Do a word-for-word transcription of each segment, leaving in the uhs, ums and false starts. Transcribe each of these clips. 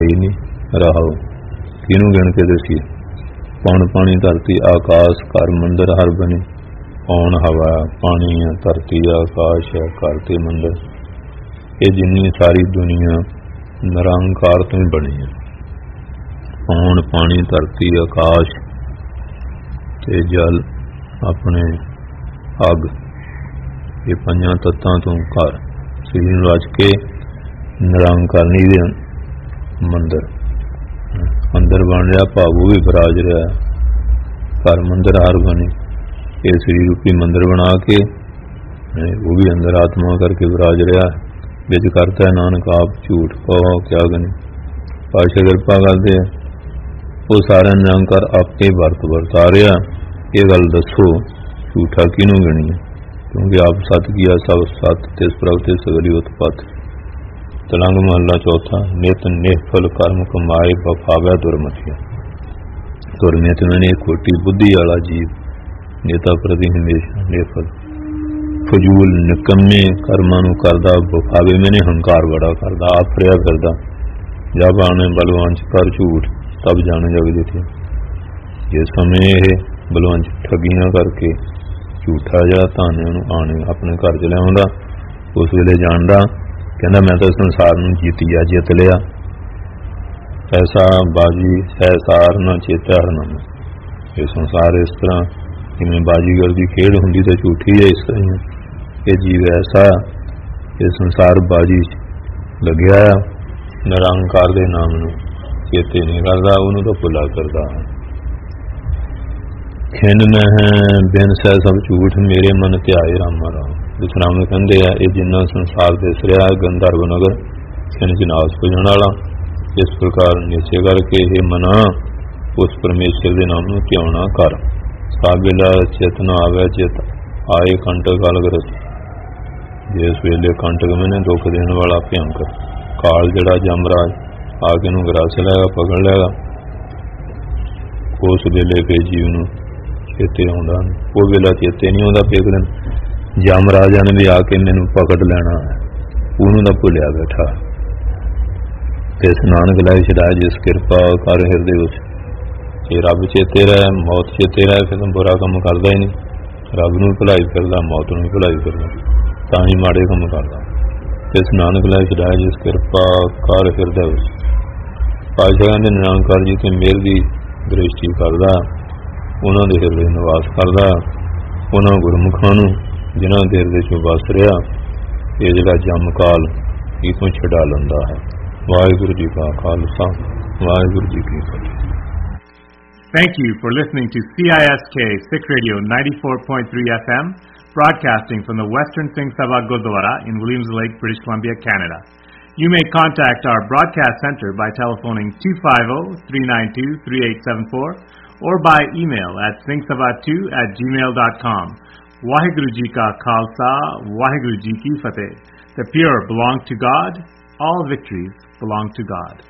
ही नहीं रहा किनू गिण के दसीए। पौन पानी धरती आकाश कर मंदिर हर बने। पौन हवा पानी है धरती आकाश है घर ते मंदिर। ये जिन्नी सारी दुनिया निरंकार तो ही बनी है। पौन पानी धरती आकाश ते जल अपने अग ये पंजा तत्तां तो घर सरीर रच के निरंकार नहीं दे मंदिर अंदर बन रहा भावू भी विराज रहा घर मंदिर हर बने। ये सरीर रूपी मंदिर बना के वो भी अंदर आत्मा करके विराज रहा बिच करता है नानक आप झूठ कहो क्या गने। पातशाह कृपा करते वो सारे निरंकार आपे वरत वरता रहा। ये गल दसो झूठा किनू गिनी क्योंकि आप सत किया सब सत तिस प्रगति सगली उत्पत्त। तलंग महला चौथा नित निफल कर्म कमाए बफावै दुरमतिया। दुरनित मैंने खोटी बुद्धि वाला जीव नेता प्रति हमेशा निफल फजूल निकम्मे कर्मां नूं करदा बफावे मैंने हंकार बड़ा करदा आप फिरया फिरदा। जब आने बलवंश कर झूठ तब जाने जग जिथे। जिस समय ये बलवंश ठगियां करके झूठा जा धाने आने अपने घर च लिया उस वेले जानदा कहना मैं तो संसार नूं जीतिया जित लिया। ऐसा बाजी सहसार न चेता हरना। ये संसार इस तरह जिवें बाजीगर की खेड हुंदी तो झूठी है इस तरह ये जीव ऐसा ये संसार बाजी लग्या निरंकार दे नाम नूं चेते नहीं करता उन्होंने तो भुला करता। खिन न है बिन सह सब झूठ मेरे मन ध्याए रामा राम। विश्राम कहते हैं ये जिन्ना संसार दिस रहा गंधर्व नगर खिन जिनास पुजण वाला। इस प्रकार निश्चय करके हे मना उस परमेश्वर के नाम नूं ध्याना कर। साबिला चित न आवे चित आए कंटक अलगरत। जिस वेले कंटक मैंने दुख देने वाला भयंकर काल जड़ा जमराज आके नूं ग्रास लेगा पकड़ लेगा उस वेले फिर जीव नूं चेते आउंदा वो वेला चेते नहीं आउंदा। फिर दिन जमराजा ने भी आके मैनू पकड़ लेना उन्होंने तो भुलिया बैठा। इस नानक लाई छड़ाया जिस कृपा कर हृदय उस ये रब चेते रहे मौत चेते रहे फिर बुरा काम करता ही नहीं। रब नूं भुलाई फिरदा मौत नूं भुलाई फिरदा तां ही माड़े काम करदा। इस नानक लाई छड़ाया जिस कृपा कर हृदय उस। पातशाह ने निरंकार जी ते मेहर की दृष्टि करदा उन्होंने हृदय निवास करदा। उन्होंने गुरमुखां नूं जिन्हां दे हृदय चों वस रहा ये जिहड़ा जम काल इतों छड़ा लंदा है। वाहिगुरू जी का खालसा वाहिगुरू जी की फतेह। Thank you for listening to C I S K Sikh Radio ninety-four point three F M, broadcasting from the Western Singh Sabha Gurdwara in Williams Lake, British Columbia, Canada. You may contact our broadcast center by telephoning two five zero, three nine two, three eight seven four or by email at singh sabha two at gmail dot com. Waheguru Ji Ka Khalsa, Waheguru Ji Ki Fateh. The pure belong to God, all victories belong to God.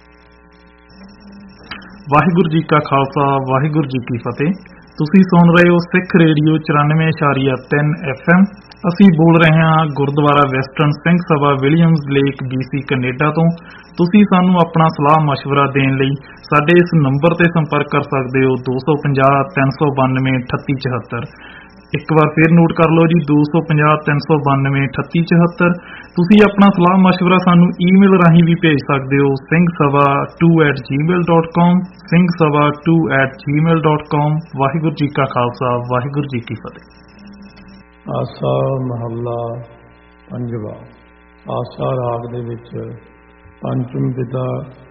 Waheguru ji ਕਾ ਖਾਲਸਾ ਵਾਹਿਗੁਰੂ ਜੀ ਕੀ ਫਤਿਹ। ਤੁਸੀਂ ਸੁਣ ਰਹੇ ਹੋ ਸਿੱਖ radio ਚੁਰਾਨਵੇਂ ਇਸ਼ਾਰੀਆ ਤਿੰਨ F M. ਅਸੀਂ ਬੋਲ ਰਹੇ ਹਾਂ Gurdwara western Singh Sabha Williams lake BC Canada ਤੋਂ। ਤੁਸੀਂ ਸਾਨੂੰ ਆਪਣਾ ਸਲਾਹ ਮਸ਼ਵਰਾ ਦੇਣ ਲਈ ਸਾਡੇ ਇਸ ਨੰਬਰ ਤੇ ਸੰਪਰਕ ਕਰ ਸਕਦੇ ਹੋ ਦੋ ਸੌ ਪੰਜਾਹ ਤਿੰਨ ਸੌ ਬਾਨਵੇਂ ਅਠੱਤੀ ਚੁਹੱਤਰ। ਇੱਕ ਵਾਰ ਫਿਰ ਨੋਟ ਕਰ ਲਓ ਜੀ ਦੋ ਸੌ ਪੰਜਾਹ ਤਿੰਨ ਸੌ ਬਾਨਵੇਂ ਅਠੱਤੀ ਚੁਹੱਤਰ। ਤੁਸੀਂ ਆਪਣਾ ਸਲਾਹ ਮਸ਼ਵਰਾ ਸਾਨੂੰ ਈਮੇਲ ਰਾਹੀਂ ਵੀ ਭੇਜ ਸਕਦੇ ਹੋ Singh Sabha to at Gmail dot com Singh Sabha to at Gmail dot com. Waheguru ji ਕਾ ਖਾਲਸਾ ਵਾਹਿਗੁਰੂ ਜੀ ਕੀ ਫਤਿਹ। ਆਸਾ ਮਹੱਲਾ ਪੰਜਵਾਂ। ਆਸਾ ਰਾਗ ਦੇ ਵਿੱਚ ਪੰਚਮ ਵਿਦਾ